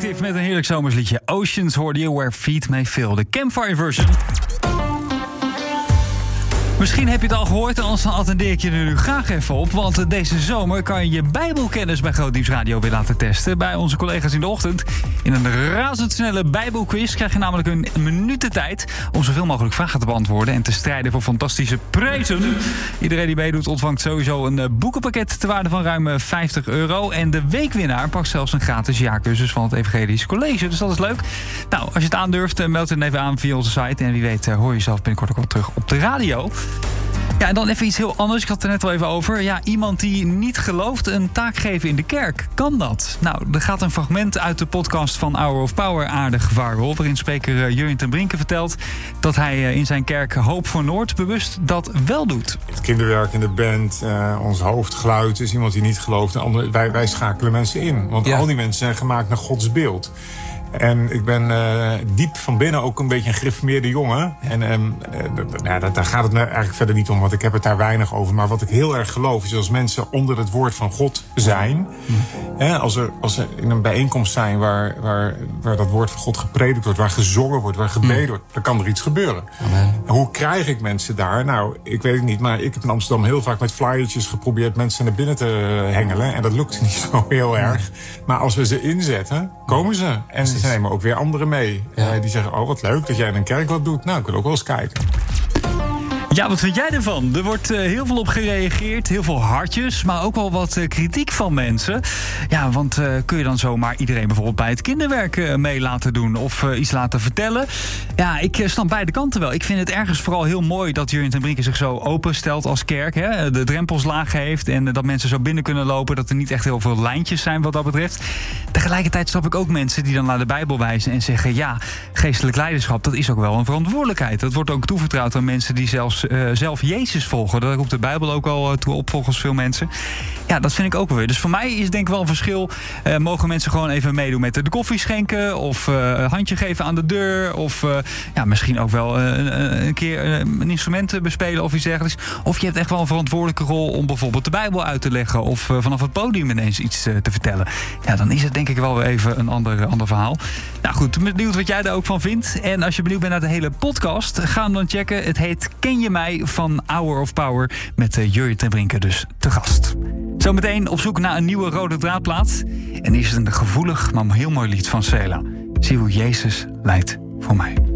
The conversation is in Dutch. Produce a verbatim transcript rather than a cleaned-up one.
Collective met een heerlijk zomersliedje. Oceans hoorde je, Where Feet May Fail. De Campfire version. Misschien heb je het al gehoord en anders dan attendeer ik je er nu graag even op. Want deze zomer kan je je bijbelkennis bij Groot Nieuws Radio weer laten testen. Bij onze collega's in de ochtend. In een razendsnelle bijbelquiz krijg je namelijk een minuut de tijd om zoveel mogelijk vragen te beantwoorden en te strijden voor fantastische prijzen. Iedereen die meedoet ontvangt sowieso een boekenpakket ter waarde van ruim vijftig euro. En de weekwinnaar pakt zelfs een gratis jaarcursus van het Evangelisch College. Dus dat is leuk. Nou, als je het aandurft, meld het even aan via onze site. En wie weet hoor je jezelf binnenkort ook wel terug op de radio. Ja, en dan even iets heel anders. Ik had het er net al even over. Ja, iemand die niet gelooft een taak geven in de kerk. Kan dat? Nou, er gaat een fragment uit de podcast van Hour of Power aardig viral, waarin spreker Jurjen ten Brinke vertelt dat hij in zijn kerk Hoop voor Noord bewust dat wel doet. Het kinderwerk in de band, uh, ons hoofdgeluid is iemand die niet gelooft. En andere, wij, wij schakelen mensen in. Want ja. al die mensen zijn gemaakt naar Gods beeld. En ik ben uh, diep van binnen ook een beetje een gereformeerde jongen. En um, uh, ja, daar gaat het me eigenlijk verder niet om, want ik heb het daar weinig over. Maar wat ik heel erg geloof is als mensen onder het woord van God zijn. Mm. Hè, als, er, als er in een bijeenkomst zijn waar, waar, waar dat woord van God gepredikt wordt, waar gezongen wordt, waar gebeden mm. wordt, dan kan er iets gebeuren. Amen. Hoe krijg ik mensen daar? Nou, ik weet het niet, maar ik heb in Amsterdam heel vaak met flyertjes geprobeerd mensen naar binnen te hengelen. En dat lukt niet zo heel erg. Maar als we ze inzetten, komen ze. En ze nemen ook weer anderen mee. Ja. Uh, die zeggen, oh wat leuk dat jij in een kerk wat doet. Nou, ik wil ook wel eens kijken. Ja, wat vind jij ervan? Er wordt uh, heel veel op gereageerd, heel veel hartjes, maar ook wel wat uh, kritiek van mensen. Ja, want uh, kun je dan zomaar iedereen bijvoorbeeld bij het kinderwerk uh, mee laten doen of uh, iets laten vertellen? Ja, ik uh, snap beide kanten wel. Ik vind het ergens vooral heel mooi dat Jurjen ten Brinke zich zo openstelt als kerk. Hè? De drempels laag heeft en uh, dat mensen zo binnen kunnen lopen, dat er niet echt heel veel lijntjes zijn wat dat betreft. Tegelijkertijd snap ik ook mensen die dan naar de Bijbel wijzen en zeggen, ja, geestelijk leiderschap, dat is ook wel een verantwoordelijkheid. Dat wordt ook toevertrouwd aan mensen die zelfs Uh, zelf Jezus volgen. Daar roept de Bijbel ook al uh, toe op volgens veel mensen. Ja, dat vind ik ook wel weer. Dus voor mij is denk ik wel een verschil. Uh, mogen mensen gewoon even meedoen met de koffie schenken of uh, een handje geven aan de deur of uh, ja, misschien ook wel uh, een, een keer uh, een instrument bespelen of iets dergelijks. Of je hebt echt wel een verantwoordelijke rol om bijvoorbeeld de Bijbel uit te leggen of uh, vanaf het podium ineens iets uh, te vertellen. Ja, dan is het denk ik wel weer even een ander, ander verhaal. Nou goed, benieuwd wat jij daar ook van vindt. En als je benieuwd bent naar de hele podcast, ga hem dan checken. Het heet Ken je mij van Hour of Power met uh, Jurjen ten Brinke dus te gast. Zometeen op zoek naar een nieuwe rode draadplaat. En hier is het een gevoelig, maar heel mooi lied van Sela. Zie hoe Jezus leidt voor mij.